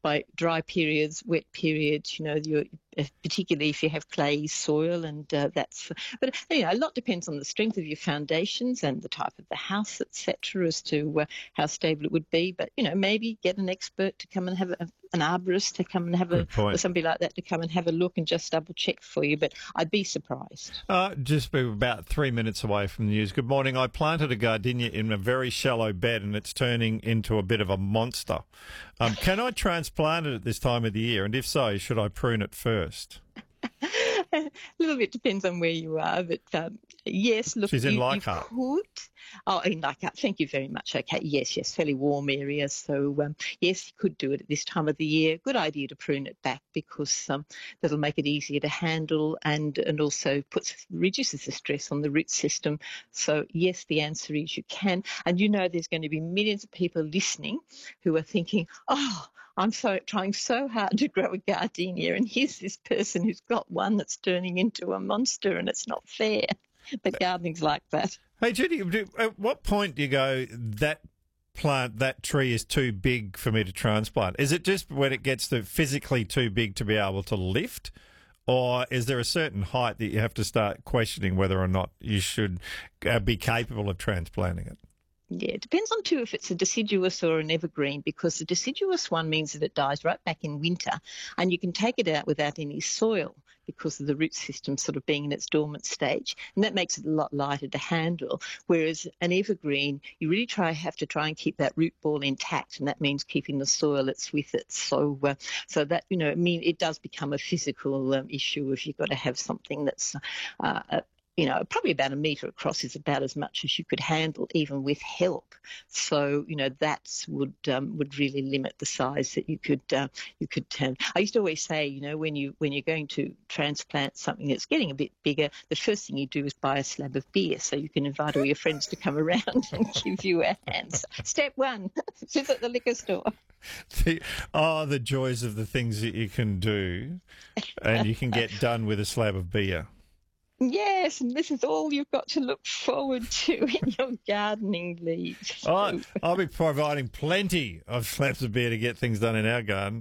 by dry periods, wet periods, particularly if you have clay soil, and that's. But a lot depends on the strength of your foundations and the type of the house, etc., as to how stable it would be. But maybe get an expert to come and have an arborist to come and have or somebody like that to come and have a look and just double check for you. But I'd be surprised. Just about 3 minutes away from the news. Good morning. I planted a gardenia in a very shallow bed, and it's turning into a bit of a monster. Can I transplant it at this time of the year? And if so, should I prune it first? A little bit depends on where you are, but yes, look, she's in Leichhardt. You could. Oh, in Leichhardt. Thank you very much. Okay, yes, fairly warm area. So yes, you could do it at this time of the year. Good idea to prune it back, because that'll make it easier to handle and also reduces the stress on the root system. So yes, the answer is you can. And there's going to be millions of people listening who are thinking, oh, I'm trying so hard to grow a gardenia, and here's this person who's got one that's turning into a monster, and it's not fair. But gardening's like that. Hey, Judy, at what point do you go, that tree is too big for me to transplant? Is it just when it gets physically too big to be able to lift? Or is there a certain height that you have to start questioning whether or not you should be capable of transplanting it? Yeah, it depends on if it's a deciduous or an evergreen, because the deciduous one means that it dies right back in winter and you can take it out without any soil because of the root system sort of being in its dormant stage, and that makes it a lot lighter to handle. Whereas an evergreen, you really have to try and keep that root ball intact, and that means keeping the soil that's with it. So that it does become a physical issue if you've got to have something that's probably about 1 metre across is about as much as you could handle, even with help. So, that would really limit the size that you could turn. I used to always say, when you're going to transplant something that's getting a bit bigger, the first thing you do is buy a slab of beer so you can invite all your friends to come around and give you a hand. So, step one, visit the liquor store. The joys of the things that you can do, and you can get done with a slab of beer. Yes, and this is all you've got to look forward to in your gardening leave. I'll be providing plenty of slabs of beer to get things done in our garden.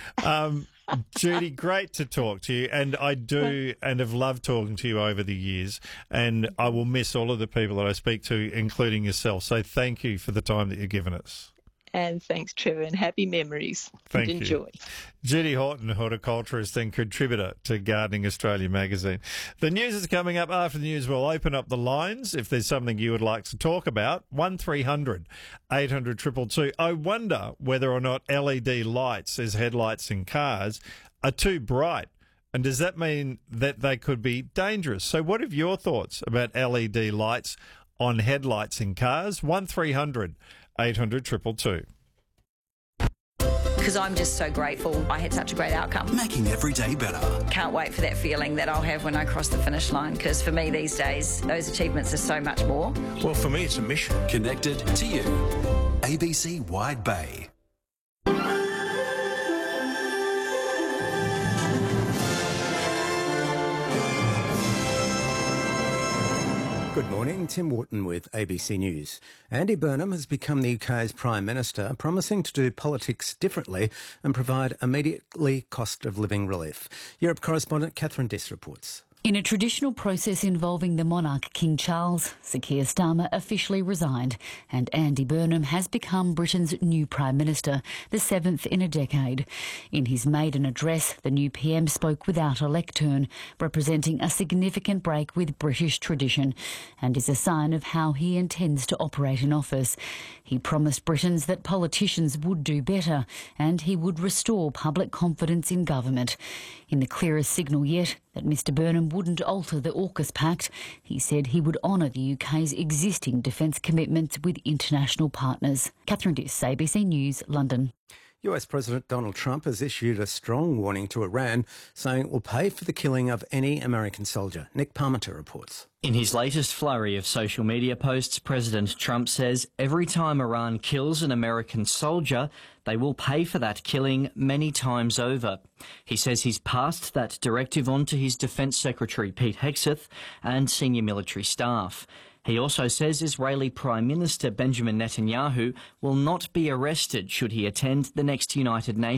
Judy, great to talk to you, and I do and have loved talking to you over the years, and I will miss all of the people that I speak to, including yourself. So thank you for the time that you've given us. And thanks, Trevor, and happy memories. Thank and enjoy. You. Judy Horton, horticulturist and contributor to Gardening Australia magazine. The news is coming up. After the news, we'll open up the lines. If there's something you would like to talk about, 1300 800 222. I wonder whether or not LED lights as headlights in cars are too bright. And does that mean that they could be dangerous? So what are your thoughts about LED lights on headlights in cars? 1300 800 222. Because I'm just so grateful I had such a great outcome. Making every day better. Can't wait for that feeling that I'll have when I cross the finish line, because for me these days, those achievements are so much more. Well, for me, it's a mission. Connected to you. ABC Wide Bay. Good morning, Tim Wharton with ABC News. Andy Burnham has become the UK's Prime Minister, promising to do politics differently and provide immediately cost of living relief. Europe correspondent Catherine Diss reports. In a traditional process involving the monarch King Charles, Sir Keir Starmer officially resigned, and Andy Burnham has become Britain's new Prime Minister, the 7th in a decade. In his maiden address, the new PM spoke without a lectern, representing a significant break with British tradition, and is a sign of how he intends to operate in office. He promised Britons that politicians would do better, and he would restore public confidence in government. In the clearest signal yet that Mr Burnham wouldn't alter the AUKUS Pact, he said he would honour the UK's existing defence commitments with international partners. Catherine Diss, ABC News, London. US President Donald Trump has issued a strong warning to Iran, saying it will pay for the killing of any American soldier. Nick Parmenter reports. In his latest flurry of social media posts, President Trump says every time Iran kills an American soldier, they will pay for that killing many times over. He says he's passed that directive on to his Defence Secretary Pete Hegseth and senior military staff. He also says Israeli Prime Minister Benjamin Netanyahu will not be arrested should he attend the next United Nations